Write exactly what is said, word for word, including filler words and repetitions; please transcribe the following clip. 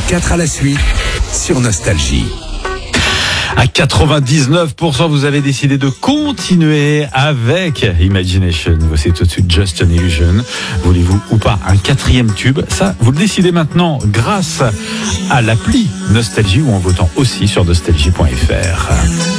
quatre à la suite sur Nostalgie. À quatre-vingt-dix-neuf pour cent, vous avez décidé de continuer avec Imagination. Voici tout de suite Just an Illusion. Voulez-vous ou pas un quatrième tube? Ça, vous le décidez maintenant grâce à l'appli Nostalgie ou en votant aussi sur nostalgie point f r.